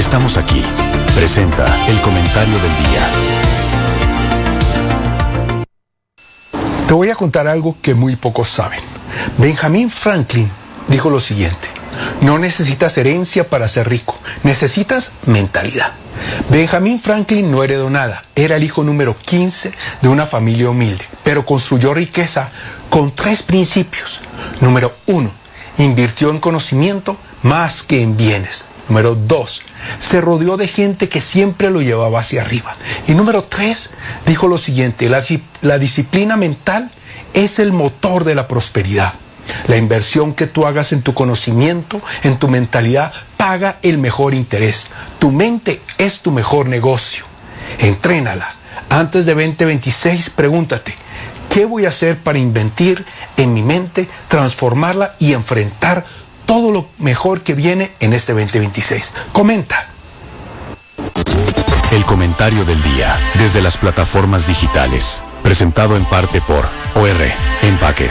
Estamos aquí. Presenta el comentario del día. Te voy a contar algo que muy pocos saben. Benjamin Franklin dijo lo siguiente: no necesitas herencia para ser rico, necesitas mentalidad. Benjamin Franklin no heredó nada, era el hijo número 15 de una familia humilde, pero construyó riqueza con 3 principios. Número 1, invirtió en conocimiento más que en bienes. Número 2, se rodeó de gente que siempre lo llevaba hacia arriba. Y número 3, dijo lo siguiente: la disciplina mental es el motor de la prosperidad. La inversión que tú hagas en tu conocimiento, en tu mentalidad, paga el mejor interés. Tu mente es tu mejor negocio. Entrénala. Antes de 2026, pregúntate: ¿qué voy a hacer para invertir en mi mente, transformarla y enfrentar todo lo mejor que viene en este 2026? Comenta. El comentario del día, desde las plataformas digitales. Presentado en parte por OR Empaques.